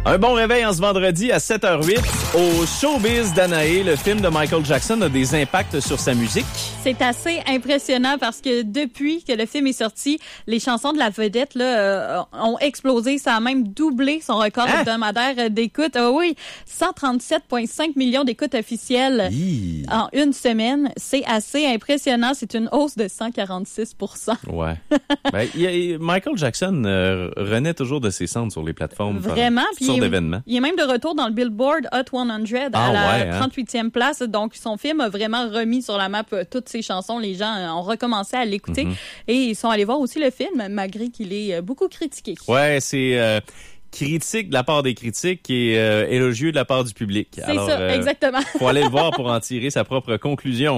Un bon réveil en ce vendredi à 7h08. Au Showbiz d'Anaé, le film de Michael Jackson a des impacts sur sa musique. C'est assez impressionnant parce que depuis que le film est sorti, les chansons de la vedette là, ont explosé. Ça a même doublé son record hebdomadaire d'écoute. Ah oui, 137,5 millions d'écoutes officielles en une semaine. C'est assez impressionnant. C'est une hausse de 146%. Ouais. Michael Jackson renaît toujours de ses cendres sur les plateformes. Vraiment. Puis d'événements. Il est même de retour dans le Billboard Hot 100 à la 38e place. Donc, son film a vraiment remis sur la map toutes ses chansons. Les gens ont recommencé à l'écouter. Et ils sont allés voir aussi le film, malgré qu'il est beaucoup critiqué. Ouais, c'est... critique de la part des critiques et élogieux de la part du public. C'est ça, exactement. Faut aller le voir pour en tirer sa propre conclusion.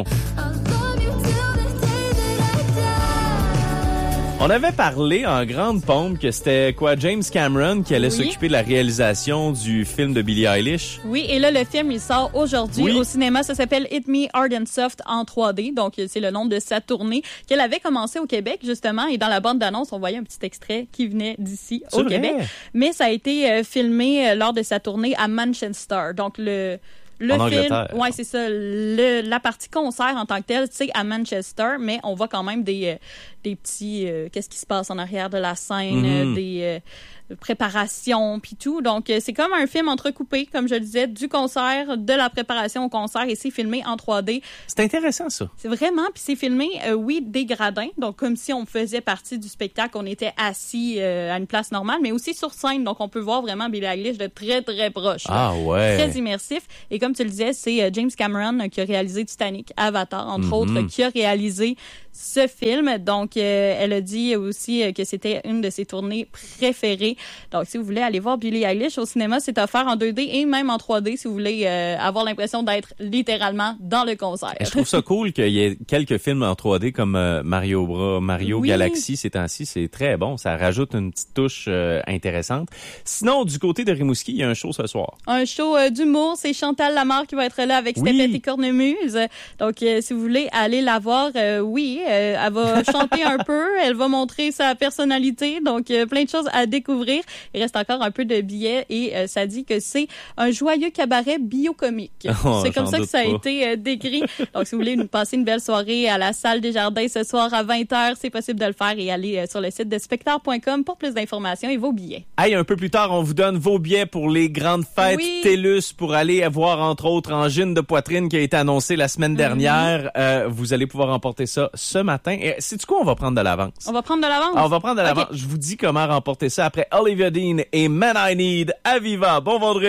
On avait parlé en grande pompe que c'était James Cameron qui allait s'occuper de la réalisation du film de Billie Eilish. Oui, et là, le film, il sort aujourd'hui au cinéma. Ça s'appelle Hit Me Hard and Soft en 3D. Donc, c'est le nom de sa tournée qu'elle avait commencé au Québec, justement. Et dans la bande d'annonce, on voyait un petit extrait qui venait d'ici, au Québec. Mais ça a été filmé lors de sa tournée à Manchester. Donc, le film, ouais, c'est ça. La partie concert en tant que telle, c'est à Manchester, mais on voit quand même des petits... qu'est-ce qui se passe en arrière de la scène, des préparations, puis tout. Donc, c'est comme un film entrecoupé, comme je le disais, du concert, de la préparation au concert, et c'est filmé en 3D. C'est intéressant, ça. C'est vraiment, puis c'est filmé, des gradins, donc comme si on faisait partie du spectacle, on était assis à une place normale, mais aussi sur scène, donc on peut voir vraiment Billie Eilish de très, très proche. Ah ouais! Très immersif. Et comme tu le disais, c'est James Cameron qui a réalisé Titanic, Avatar, entre autres, qui a réalisé ce film. Donc, elle a dit aussi que c'était une de ses tournées préférées. Donc, si vous voulez aller voir Billie Eilish au cinéma, c'est offert en 2D et même en 3D si vous voulez avoir l'impression d'être littéralement dans le concert. Je trouve ça cool qu'il y ait quelques films en 3D comme Mario Galaxy ces temps-ci. C'est très bon. Ça rajoute une petite touche intéressante. Sinon, du côté de Rimouski, il y a un show ce soir. Un show d'humour. C'est Chantal Lamarre qui va être là avec Stepette et Cornemuse. Donc, si vous voulez aller la voir, elle va chanter un peu. Elle va montrer sa personnalité. Donc, plein de choses à découvrir. Il reste encore un peu de billets et ça dit que c'est un joyeux cabaret biocomique. C'est comme ça que ça a été décrit. Donc, si vous voulez nous passer une belle soirée à la salle des Jardins ce soir à 20h, c'est possible de le faire et aller sur le site de spectacle.com pour plus d'informations et vos billets. Hey, un peu plus tard, on vous donne vos billets pour les grandes fêtes TELUS pour aller voir, entre autres, Angine de poitrine qui a été annoncée la semaine dernière. Vous allez pouvoir emporter ça ce matin. Et sais-tu quoi? On va prendre de l'avance. On va prendre de l'avance? On va prendre de l'avance. Je vous dis comment remporter ça après Olivia Dean et Man I Need à Viva. Bon vendredi.